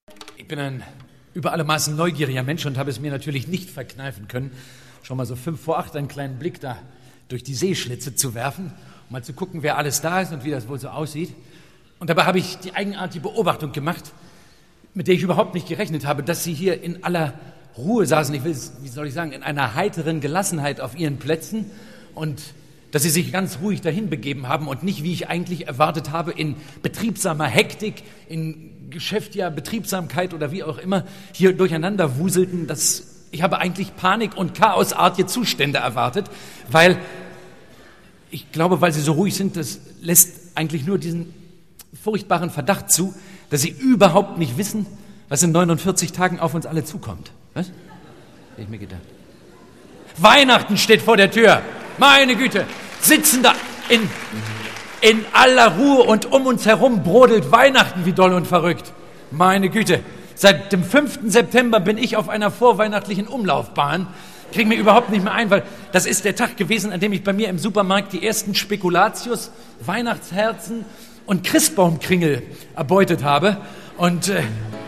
Ich bin ein über alle Maßen neugieriger Mensch und habe es mir natürlich nicht verkneifen können, schon mal so 7:45 einen kleinen Blick da durch die Seeschlitze zu werfen, um mal zu gucken, wer alles da ist und wie das wohl so aussieht. Und dabei habe ich die eigenartige Beobachtung gemacht, mit der ich überhaupt nicht gerechnet habe, dass Sie hier in aller Ruhe saßen, in einer heiteren Gelassenheit auf Ihren Plätzen und dass Sie sich ganz ruhig dahin begeben haben und nicht, wie ich eigentlich erwartet habe, in betriebsamer Hektik, in Betriebsamkeit oder wie auch immer, hier durcheinander wuselten. Ich habe eigentlich Panik- und chaosartige Zustände erwartet, weil ich glaube, weil Sie so ruhig sind, das lässt eigentlich nur diesen furchtbaren Verdacht zu, dass Sie überhaupt nicht wissen, was in 49 Tagen auf uns alle zukommt. Was? Hätte ich mir gedacht. Weihnachten steht vor der Tür. Meine Güte, sitzen da in aller Ruhe und um uns herum brodelt Weihnachten wie doll und verrückt. Meine Güte, seit dem 5. September bin ich auf einer vorweihnachtlichen Umlaufbahn. Kriege mir überhaupt nicht mehr ein, weil das ist der Tag gewesen, an dem ich bei mir im Supermarkt die ersten Spekulatius, Weihnachtsherzen und Christbaumkringel erbeutet habe. Und